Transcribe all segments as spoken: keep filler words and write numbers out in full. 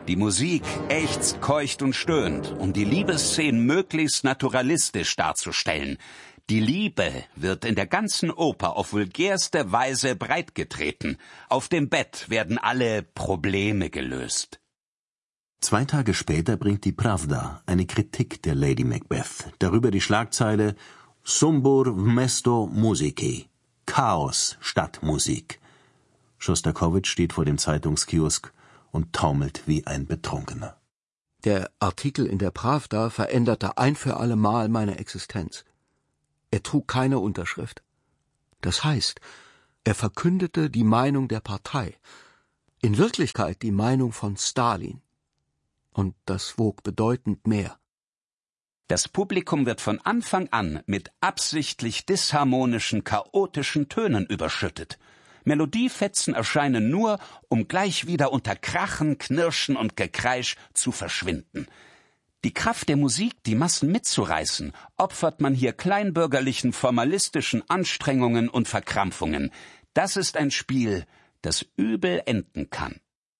Die Musik ächzt, keucht und stöhnt, um die Liebesszenen möglichst naturalistisch darzustellen. Die Liebe wird in der ganzen Oper auf vulgärste Weise breitgetreten. Auf dem Bett werden alle Probleme gelöst. Zwei Tage später bringt die Pravda eine Kritik der Lady Macbeth. Darüber die Schlagzeile Sumbur vmesto musiki. Chaos statt Musik. Schostakowitsch steht vor dem Zeitungskiosk und taumelt wie ein Betrunkener. Der Artikel in der Pravda veränderte ein für alle Mal meine Existenz. Er trug keine Unterschrift. Das heißt, er verkündete die Meinung der Partei, in Wirklichkeit die Meinung von Stalin. Und das wog bedeutend mehr. Das Publikum wird von Anfang an mit absichtlich disharmonischen, chaotischen Tönen überschüttet. Melodiefetzen erscheinen nur, um gleich wieder unter Krachen, Knirschen und Gekreisch zu verschwinden. Die Kraft der Musik, die Massen mitzureißen, opfert man hier kleinbürgerlichen, formalistischen Anstrengungen und Verkrampfungen. Das ist ein Spiel, das übel enden kann.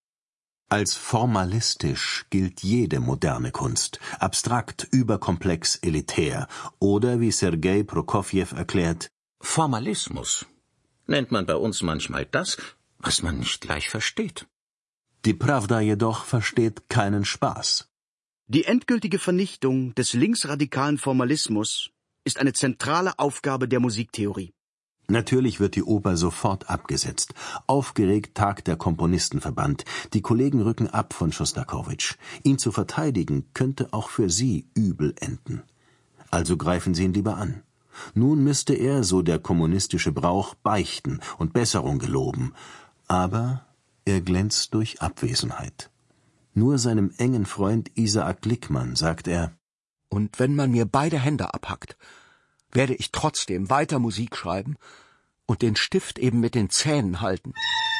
Als formalistisch gilt jede moderne Kunst, abstrakt, überkomplex, elitär oder, wie Sergei Prokofjew erklärt, Formalismus nennt man bei uns manchmal das, was man nicht gleich versteht. Die Pravda jedoch versteht keinen Spaß. Die endgültige Vernichtung des linksradikalen Formalismus ist eine zentrale Aufgabe der Musiktheorie. Natürlich wird die Oper sofort abgesetzt. Aufgeregt tagt der Komponistenverband. Die Kollegen rücken ab von Schostakowitsch. Ihn zu verteidigen könnte auch für sie übel enden. Also greifen sie ihn lieber an. Nun müsste er, so der kommunistische Brauch, beichten und Besserung geloben. Aber er glänzt durch Abwesenheit. Nur seinem engen Freund Isaak Glickman sagt er: Und wenn man mir beide Hände abhackt, werde ich trotzdem weiter Musik schreiben und den Stift eben mit den Zähnen halten.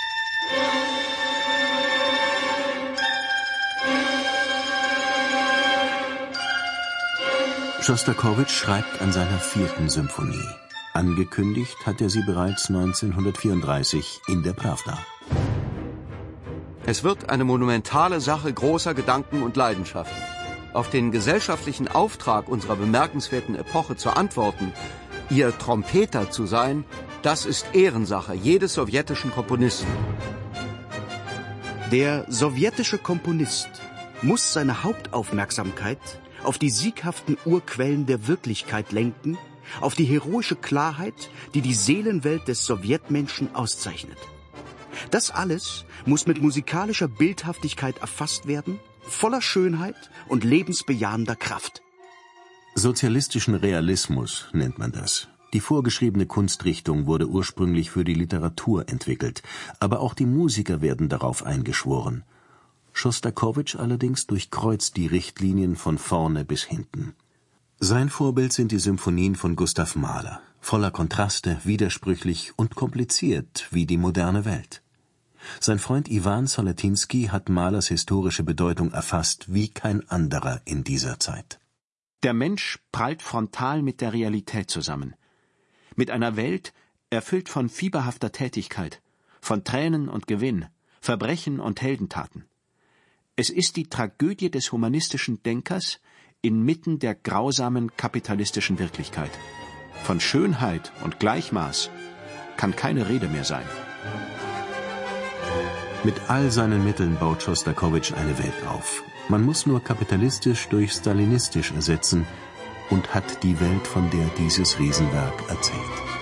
Schostakowitsch schreibt an seiner vierten Symphonie. Angekündigt hat er sie bereits neunzehnhundertvierunddreißig in der Pravda. Es wird eine monumentale Sache großer Gedanken und Leidenschaften. Auf den gesellschaftlichen Auftrag unserer bemerkenswerten Epoche zu antworten, ihr Trompeter zu sein, das ist Ehrensache jedes sowjetischen Komponisten. Der sowjetische Komponist muss seine Hauptaufmerksamkeit auf die sieghaften Urquellen der Wirklichkeit lenken, auf die heroische Klarheit, die die Seelenwelt des Sowjetmenschen auszeichnet. Das alles muss mit musikalischer Bildhaftigkeit erfasst werden, voller Schönheit und lebensbejahender Kraft. Sozialistischen Realismus nennt man das. Die vorgeschriebene Kunstrichtung wurde ursprünglich für die Literatur entwickelt, aber auch die Musiker werden darauf eingeschworen. Schostakowitsch allerdings durchkreuzt die Richtlinien von vorne bis hinten. Sein Vorbild sind die Symphonien von Gustav Mahler, voller Kontraste, widersprüchlich und kompliziert wie die moderne Welt. Sein Freund Iwan Solatinsky hat Mahlers historische Bedeutung erfasst wie kein anderer in dieser Zeit. Der Mensch prallt frontal mit der Realität zusammen. Mit einer Welt, erfüllt von fieberhafter Tätigkeit, von Tränen und Gewinn, Verbrechen und Heldentaten. Es ist die Tragödie des humanistischen Denkers inmitten der grausamen kapitalistischen Wirklichkeit. Von Schönheit und Gleichmaß kann keine Rede mehr sein. Mit all seinen Mitteln baut Schostakowitsch eine Welt auf. Man muss nur kapitalistisch durch stalinistisch ersetzen und hat die Welt, von der dieses Riesenwerk erzählt.